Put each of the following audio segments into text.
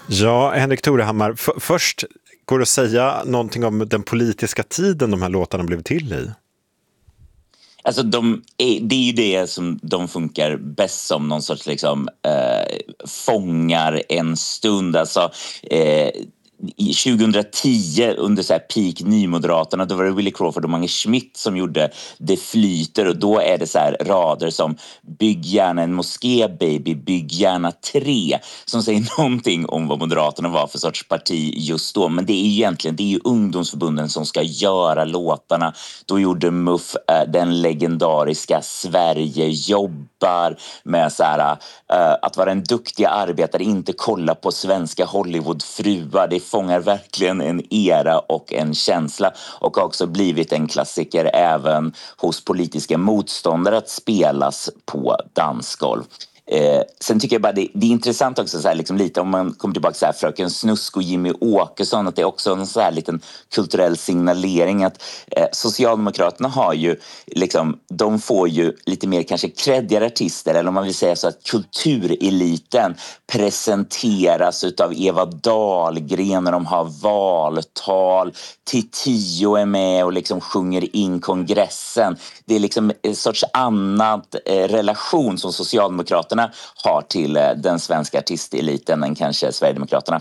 Ja, Henrik Torehammar, först går det att säga någonting om den politiska tiden de här låtarna blev till i? Alltså det är ju det som de funkar bäst som, någon sorts liksom fångar en stund. Alltså 2010 under så här peak Nymoderaterna, då var det Willy Crawford och Mange Schmidt som gjorde Det flyter, och då är det så här rader som bygg gärna en moské baby, bygg gärna 3, som säger någonting om vad Moderaterna var för sorts parti just då. Men det är ju egentligen, det är ju ungdomsförbunden som ska göra låtarna. Då gjorde MUF den legendariska Sverige jobbar med så här, att vara en duktig arbetare, inte kolla på svenska Hollywoodfruar. Det fångar verkligen en era och en känsla, och har också blivit en klassiker även hos politiska motståndare att spelas på dansgolv. Sen tycker jag bara det är intressant också så här, liksom lite om man kommer tillbaka så här, Fröken Snusk och Jimmy Åkesson, att det är också en så här liten kulturell signalering att Socialdemokraterna har ju liksom, de får ju lite mer kanske kreddigare artister, eller om man vill säga så att kultureliten presenteras utav Eva Dahlgren när de har valtal, Tio är med och liksom sjunger in kongressen. Det är liksom en sorts annat relation som Socialdemokraterna har till den svenska artisteliten än kanske Sverigedemokraterna.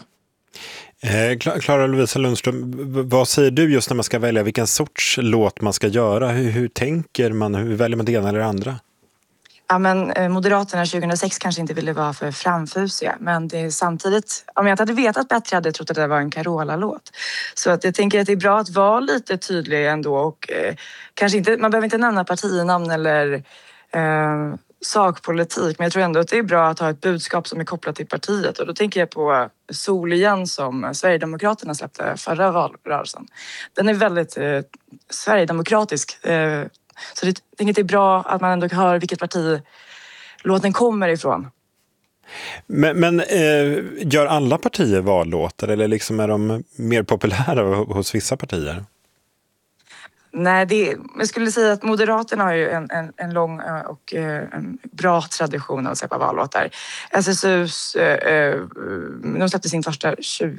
Klara Lovisa Lundström, vad säger du just när man ska välja vilken sorts låt man ska göra? Hur tänker man? Hur väljer man det ena eller det andra? Ja, men Moderaterna 2006 kanske inte ville vara för framfusiga, men det är samtidigt, om jag inte hade vetat bättre hade jag trott att det var en Carola-låt. Så att jag tänker att det är bra att vara lite tydlig ändå, och kanske inte, man behöver inte nämna partinamn eller sakpolitik, men jag tror ändå att det är bra att ha ett budskap som är kopplat till partiet, och då tänker jag på Sol igen som Sverigedemokraterna släppte förra valrörelsen. Den är väldigt sverigedemokratisk, så jag tänker att det är bra att man ändå hör vilket parti låten kommer ifrån. Men gör alla partier vallåtar, eller liksom är de mer populära hos vissa partier? Nej, jag skulle säga att Moderaterna har ju en lång och en bra tradition av att släppa vallåtar. SSUs, de släppte sin första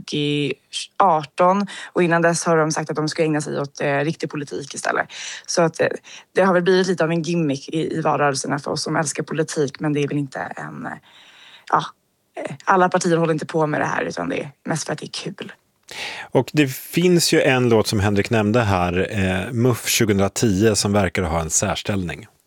2018, och innan dess har de sagt att de ska ägna sig åt riktig politik istället. Så att det har väl blivit lite av en gimmick i valrörelserna för oss som älskar politik, men det är väl inte en... Ja, alla partier håller inte på med det här, utan det är mest för att det är kul. Och det finns ju en låt som Henrik nämnde här, MUF 2010, som verkar ha en särställning.